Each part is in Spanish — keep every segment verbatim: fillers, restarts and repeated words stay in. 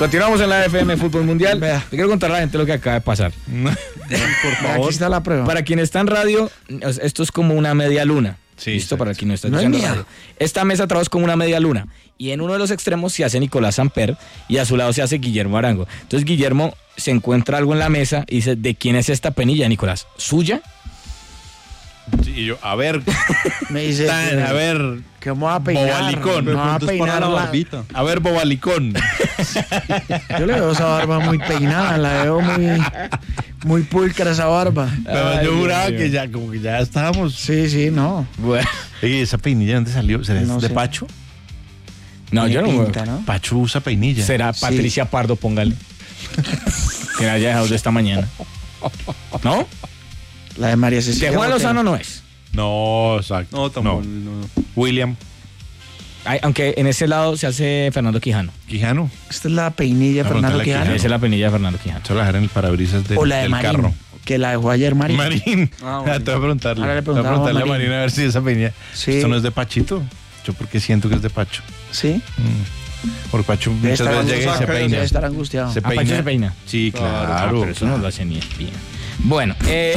Continuamos en la F M Fútbol Mundial. Vea. Te quiero contar a la gente lo que acaba de pasar. Por favor. Aquí está la prueba. Para quien está en radio, esto es como una media luna. Sí, Listo, exacto. para quien no está No es escuchando mía. radio. Esta mesa de trabajo es como una media luna. Y en uno de los extremos se hace Nicolás Samper y a su lado se hace Guillermo Arango. Entonces Guillermo se encuentra algo en la mesa y dice, ¿de quién es esta penilla, Nicolás? ¿Suya? Sí, y yo, a ver, Me dice, tan, a ver, que me voy a peinar. Bobalicón. Me voy a Entonces, para peinar la la- barbita. a ver, bobalicón. Yo le veo esa barba muy peinada, la veo muy, muy pulcra esa barba. Pero Ay, yo Dios juraba mío. que ya, como que ya estábamos. Sí, sí, no. Bueno. Oye, ¿esa peinilla dónde salió? ¿Será No de sé. Pacho? No, yo no. Pinta, ¿no? Pacho usa peinilla. Será Sí. Patricia Pardo, póngale. Que la haya dejado de esta mañana. ¿No? La de María Cecilia. De Juan Botero. Lozano no es. No, exacto. No, tampoco. No. no. William Ay, aunque en ese lado se hace Fernando Quijano. Quijano. Esta es la peinilla La Fernando frontal Quijano. Esa es la penilla de Fernando Quijano. Se va a dejar en el parabrisas del, O la de del Marín, carro. que la dejó ayer Marín. Marín. Ah, Te voy a preguntarle. Ahora le Te voy a preguntamos a preguntarle a Marín. Marín a ver si esa peinilla. Sí. Esto no es de Pachito. Yo porque siento que es de Pacho. Sí. Mm. Porque Pacho Debe muchas estar, veces llega y se angustiado, peina. debe estar angustiado. Se Ah, Pacho se peina. Sí, Claro. claro. Ah, pero eso no lo hace ni espía. Bueno, eh,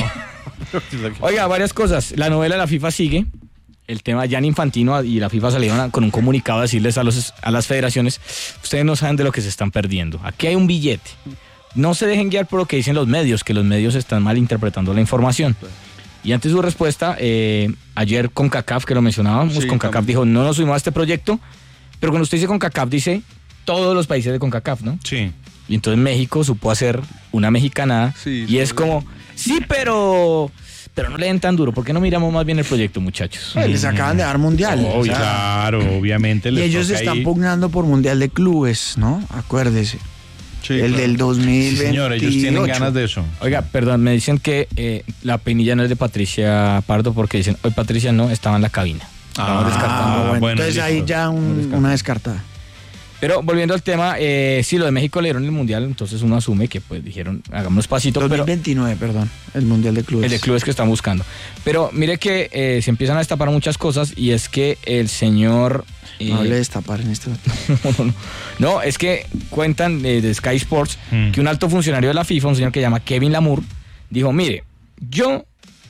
oiga, varias cosas. La novela de la FIFA sigue. El tema Gianni Infantino y la FIFA salieron a- con un comunicado a decirles a, los, a las federaciones, ustedes no saben de lo que se están perdiendo. Aquí hay un billete. No se dejen guiar por lo que dicen los medios, que los medios están malinterpretando la información. Y ante su respuesta, eh, ayer CONCACAF, que lo mencionábamos, Sí, CONCACAF también. dijo, no nos subimos a este proyecto, pero cuando usted dice CONCACAF, dice todos los países de CONCACAF, ¿no? Sí. Y entonces México supo hacer una mexicanada Sí, y sí, es sí. como, sí, pero pero no le den tan duro. ¿Por qué no miramos más bien el proyecto, muchachos? Eh, Les acaban de dar mundial. Oh, o sea, claro, obviamente. y les ellos toca están ahí. pugnando por mundial de clubes, ¿no? Acuérdese. Sí, el claro. del dos mil veintiocho. Sí, señor, ellos tienen ganas de eso. Oiga, perdón, me dicen que eh, la peinilla no es de Patricia Pardo porque dicen, hoy Patricia no, estaba en la cabina. Estamos Ah, descartando. Ah, bueno, bueno, entonces ahí listo. ya un- una descartada. Pero volviendo al tema, eh, sí, lo de México le dieron el mundial, entonces uno asume que pues dijeron, hagámonos pasito, pero dos mil veintinueve, perdón, el mundial de clubes. el de clubes que están buscando. Pero mire que eh, se empiezan a destapar muchas cosas y es que el señor... eh, No hable de destapar en este momento. no, no, no, es que cuentan eh, de Sky Sports Mm. que un alto funcionario de la FIFA, un señor que se llama Kevin Lamour, dijo, mire, yo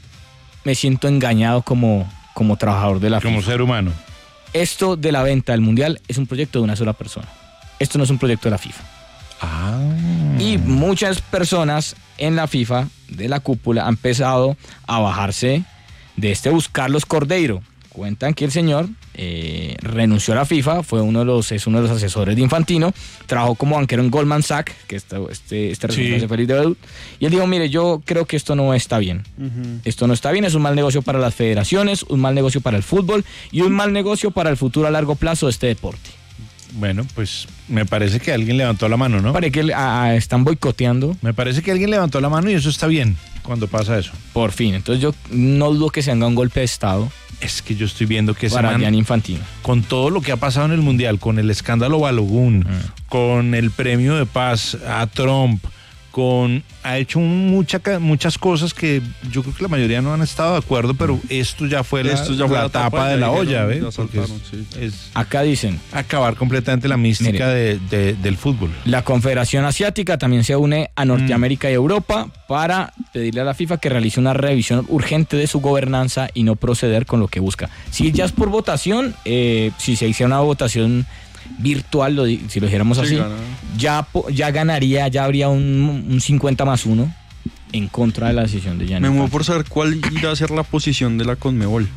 me siento engañado como, como trabajador de la Como FIFA. ser humano. Esto de la venta del Mundial es un proyecto de una sola persona. Esto no es un proyecto de la FIFA. Ah. Y muchas personas en la FIFA, de la cúpula, han empezado a bajarse de este bus. Carlos Cordeiro. Cuentan que el señor eh, renunció a la FIFA, fue uno de los, es uno de los asesores de Infantino, trabajó como banquero en Goldman Sachs, que este, este, este Sí. resultado feliz de debut, y él dijo, mire, yo creo que esto no está bien. Esto no está bien, es un mal negocio para las federaciones, un mal negocio para el fútbol y un mal negocio para el futuro a largo plazo de este deporte. Bueno, pues me parece que alguien levantó la mano, ¿no? Parece que ah, están boicoteando. Me parece que alguien levantó la mano y eso está bien cuando pasa eso. Por fin, entonces yo no dudo que se haga un golpe de Estado Es que yo estoy viendo que ese para man, Gianni Infantino. con todo lo que ha pasado en el Mundial, con el escándalo Balogun, con el premio de paz a Trump, con ha hecho un- mucha, ca- muchas cosas que yo creo que la mayoría no han estado de acuerdo, pero esto ya fue la, Esto ya fue la la tapa tapa, de ya la dijeron, olla, ¿ves? ya Porque es, saltaron, sí. es Acá dicen, acabar completamente la mística de, de- del fútbol. la Confederación Asiática también se une a Norteamérica y Europa para pedirle a la FIFA que realice una revisión urgente de su gobernanza y no proceder con lo que busca. Si ya es por votación, eh, si se hiciera una votación virtual, lo di- si lo dijéramos Sí, así, gana. ya, po- ya ganaría, ya habría un, un cincuenta más uno en contra de la decisión de Gianni Me muevo Infantino. por saber cuál irá a ser la posición de la Conmebol.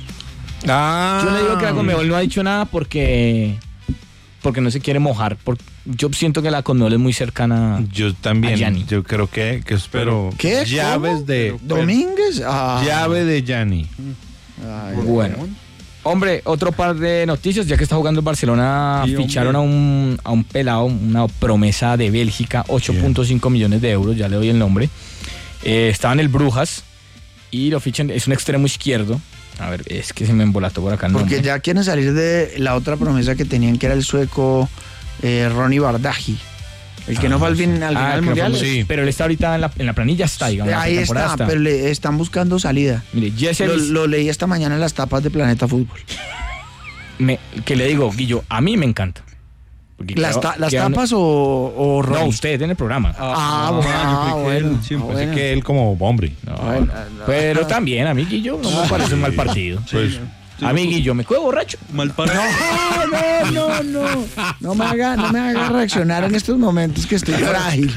Ah, Yo le digo que la Conmebol no ha dicho nada porque porque no se quiere mojar. Por, yo siento que la Conmebol es muy cercana. Yo A también, Gianni. yo creo que, que espero ¿Qué? llaves ¿Cómo? de ¿Domínguez? Ah. llave de Gianni. Ay, Bueno. Hombre, otro par de noticias, ya que está jugando el Barcelona, Sí, ficharon a hombre. un, a un pelado, una promesa de Bélgica, ocho punto cinco millones de euros, ya le doy el nombre. Eh, estaba en el Brujas y lo fichan, es un extremo izquierdo. A ver, es que se me embolató por acá el Porque nombre. ya quieren salir de la otra promesa que tenían, que era el sueco eh, Ronnie Bardaji. El que no fue al, fin, al Ah, final del que no mundial. fue- sí. Pero él está ahorita en la, en la planilla, está, digamos. la Ahí pretemporada está, pero le están buscando salida. Mire, Jesse Lo, Lis- lo leí esta mañana en las tapas de Planeta Fútbol. me- que le digo, Guillo, a mí me encanta. Porque ¿Las, quedó- ta- las quedaron- tapas o, o Ronnie? No, usted en el programa. Ah, no, bueno, yo ah, creí que él bueno, siempre- ah, Pensé bueno. que él como hombre. No, Bueno, no. Pero también, amiguillo, no me parece un mal partido. Pues, Amiguillo, ¿me quedo borracho? Mal parado. No, no, no, no. No me haga, no me haga reaccionar en estos momentos que estoy frágil.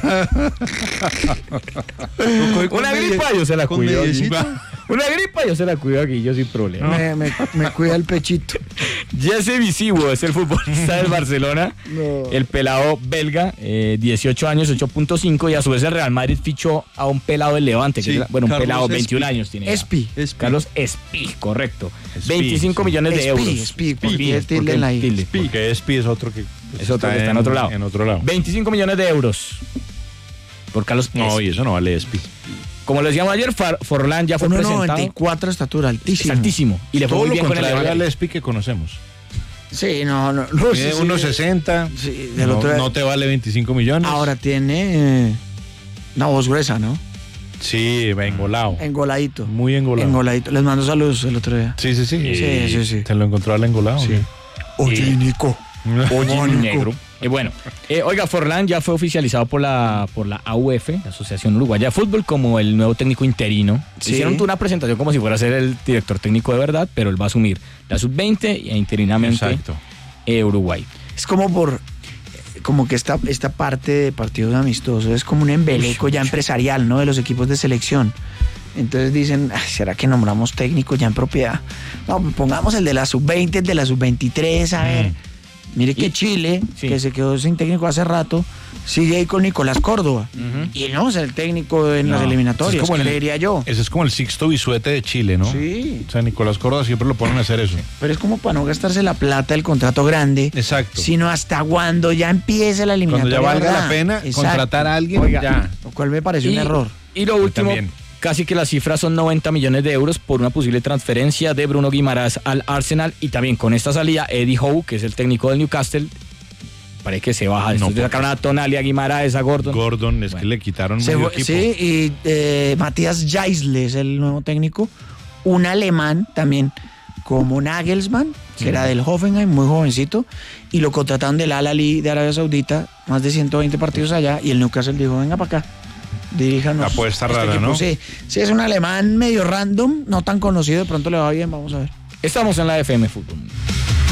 Una gripa yo se la con cuido. mediecito. Una gripa yo se la cuido aquí, yo sin problema. Me, me, me cuida el pechito. Jesse Visivo es el futbolista del Barcelona. No. El pelado belga, eh, dieciocho años, ocho punto cinco. Y a su vez el Real Madrid fichó a un pelado del Levante. que Sí, es- bueno, un Carlos pelado, Espi. veintiún años tiene. ya. Espi. Espi. Carlos Espi, correcto. Espi, veinticinco sí. millones de Espi, euros. Espi, ¿por Espi, qué es porque tilde en la I? tilde. porque Espi es otro que Es otro que está en otro lado. En otro lado. veinticinco millones de euros. Por Carlos No, Espi. y eso no vale Espi. Como lo decíamos ayer, Far- Forlán ya fue uno presentado. noventa y cuatro estatura, Es altísimo. altísimo. Y le fue Todo muy lo bien con el contrario al Levante. Espi que conocemos. Sí, no, no. no Tiene sí, sí. uno sesenta. Sí, del no, otro- no te vale veinticinco millones. Ahora tiene eh, una voz gruesa, ¿no? Sí, engolado. Engoladito. Muy engolado. Engoladito. Les mando saludos el otro día. Sí, sí, sí. Sí, sí, sí. Se lo encontró al engolado. Sí. Oye, Nico. Oye, Mónico. negro. Y bueno, eh, oiga, Forlán ya fue oficializado por la, por la A U F, la Asociación Uruguaya de Fútbol, como el nuevo técnico interino. Sí. Hicieron una presentación como si fuera a ser el director técnico de verdad, pero él va a asumir la sub veinte e interinamente Exacto. eh, Uruguay. Es como por. Como que esta, esta parte de partidos amistosos es como un embeleco ya empresarial, ¿no? De los equipos de selección. Entonces dicen, "Ay, ¿será que nombramos técnico ya en propiedad? No, pues pongamos el de la sub veinte, el de la sub veintitrés, a ver. Mm. Mire que Y- Chile, sí. que se quedó sin técnico hace rato, sigue ahí con Nicolás Córdoba. Ujú. Y él no es el técnico en las No, eliminatorias, es como el- creería yo. Ese es como el Sixto Bisuete de Chile, ¿no? Sí, O sea, Nicolás Córdoba siempre lo ponen a hacer eso. pero es como para no gastarse la plata del contrato grande, Exacto. sino hasta cuando ya empiece la Cuando eliminatoria. ya valga ¿verdad? la pena Exacto. contratar a alguien, Oiga. ya. Lo cual me parece un Y- error. Y lo último, también. casi que las cifras son noventa millones de euros por una posible transferencia de Bruno Guimaraes al Arsenal. Y también con esta salida, Eddie Howe, que es el técnico del Newcastle, parece que se baja. No, Después de porque- sacar a Tonali, a Guimaraes, a Gordon. Gordon, es que Bueno. le quitaron Se medio fue- equipo. sí, y eh, Matías Jaisle es el nuevo técnico. Un alemán también, como Nagelsmann, que era del Hoffenheim, muy jovencito, y lo contrataron del Al-Ahly de Arabia Saudita, más de ciento veinte partidos allá, y el Newcastle dijo, venga para acá, diríjanos. Apuesta este rara, equipo". ¿no? Sí, sí, es un alemán medio random, no tan conocido, de pronto le va bien, vamos a ver. Estamos en la F M Fútbol.